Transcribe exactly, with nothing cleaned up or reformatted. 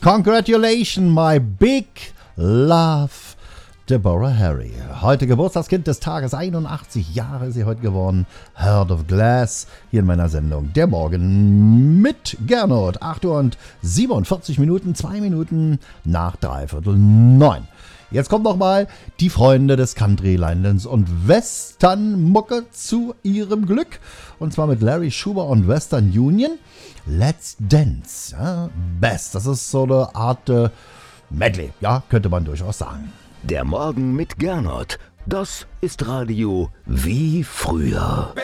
Congratulations, my big love, Deborah Harry. Heute Geburtstagskind des Tages, einundachtzig Jahre ist sie heute geworden. Heart of Glass, hier in meiner Sendung Der Morgen mit Gernot. acht Uhr und siebenundvierzig Minuten, zwei Minuten nach dreiviertel neun. Jetzt kommt nochmal die Freunde des Country, Linelands und Western-Mucke zu ihrem Glück. Und zwar mit Larry Schuber und Western Union. Let's Dance. Ja, Best. Das ist so eine Art äh, Medley. Ja, könnte man durchaus sagen. Der Morgen mit Gernot. Das ist Radio wie früher.